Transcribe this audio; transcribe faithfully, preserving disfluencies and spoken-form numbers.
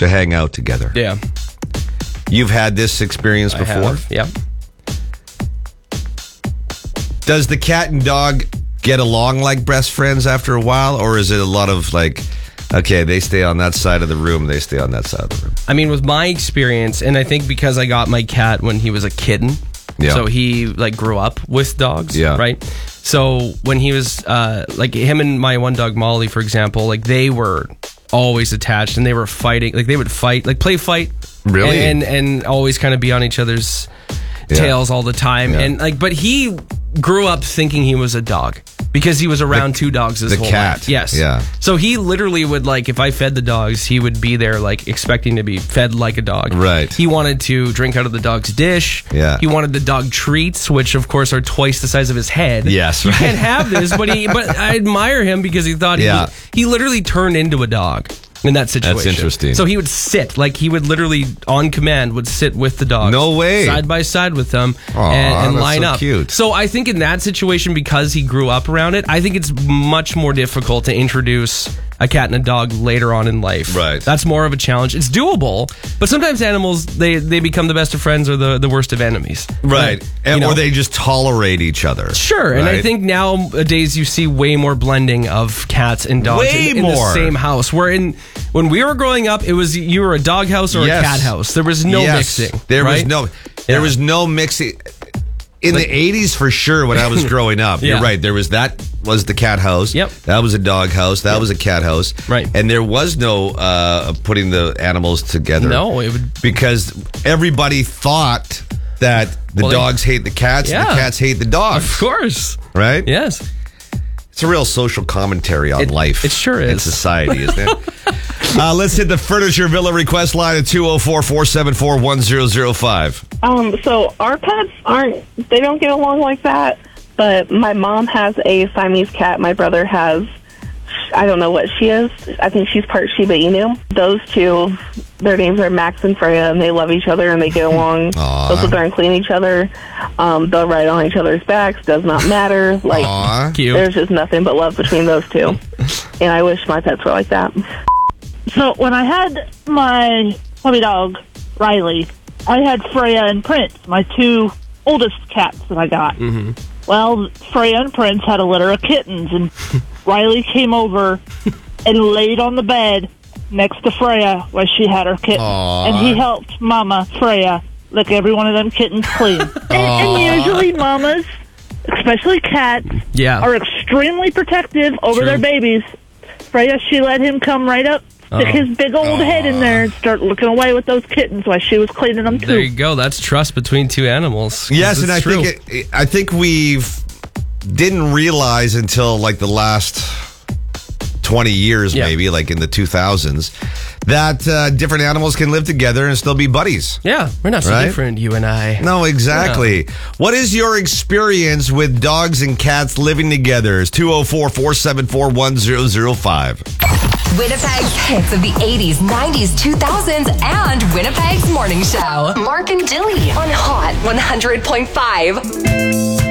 to hang out together. Yeah. You've had this experience I before? have. Yep. Does the cat and dog get along like best friends after a while, or is it a lot of like, okay, they stay on that side of the room, they stay on that side of the room? I mean, with my experience, and I think because I got my cat when he was a kitten, Yeah. so he like grew up with dogs, Yeah. right? So when he was uh, like him and my one dog Molly, for example, like they were always attached and they were fighting, like they would fight, like play fight, Really? and and, and always kind of be on each other's Yeah. tails all the time, Yeah. and like, but he grew up thinking he was a dog because he was around The- two dogs his the whole cat. life. Yes. Yeah. So he literally would, like, if I fed the dogs, he would be there like expecting to be fed like a dog. Right. He wanted to drink out of the dog's dish. Yeah. He wanted the dog treats, which of course are twice the size of his head. Yes, You right. can't have this, but he but I admire him because he thought he Yeah. he literally turned into a dog in that situation. interesting. So he would sit, like he would literally on command would sit with the dogs. No way. Side by side with them Aw, and, and that's line so up. cute. So I think in that situation, because he grew up around it, I think it's much more difficult to introduce a cat and a dog later on in life. Right. That's more of a challenge. It's doable, but sometimes animals, they, they become the best of friends or the, the worst of enemies. Right. And, You know? or they just tolerate each other. Sure, and I Right? think nowadays you see way more blending of cats and dogs Way in, in the more. same house. Where in when we were growing up, it was you were a dog house or Yes. a cat house. There was no Yes. mixing. There was right? no there Yeah. was no mixing. In the eighties, for sure, when I was growing up, you're Yeah. right. There was that was the cat house. Yep. That was a dog house. That was a cat house. Right. And there was no uh, putting the animals together. No, it would. Because everybody thought that the Well, they- dogs hate the cats and the Yeah. cats hate the dogs. Of course. Right? Yes. It's a real social commentary on It- life. it sure And is. society, isn't it? uh, let's hit the Furniture Villa request line at two oh four, four seven four, one oh oh five. Um, so our pets aren't, they don't get along like that, but my mom has a Siamese cat. My brother has, I don't know what she is. I think she's part Shiba Inu. Those two, their names are Max and Freya, and they love each other and they get along. Aw. They'll sit there and clean each other. Um, they'll ride on each other's backs. Does not matter. Like, Aw. Cute. there's just nothing but love between those two. And I wish my pets were like that. So when I had my puppy dog, Riley, I had Freya and Prince, my two oldest cats that I got. Mm-hmm. Well, Freya and Prince had a litter of kittens, and Riley came over and laid on the bed next to Freya where she had her kittens. Aw. And he helped Mama, Freya, lick every one of them kittens clean. and, and usually mamas, especially cats, Yeah. are extremely protective over True. their babies. Freya, she let him come right up, stick Oh. his big old head in there and start looking away with those kittens while she was cleaning them There too. you go. That's trust between two animals. 'Cause Yes, and it's I true. think it, I think we've didn't realize until like the last twenty years, Yeah. maybe like in the two thousands, that uh, different animals can live together and still be buddies. Yeah, we're not so Right? different, you and I. No, exactly. What is your experience with dogs and cats living together? It's two oh four, four seven four, one oh oh five. Winnipeg's hits of the eighties, nineties, two thousands, and Winnipeg's morning show. Mark and Dilly on Hot one hundred point five.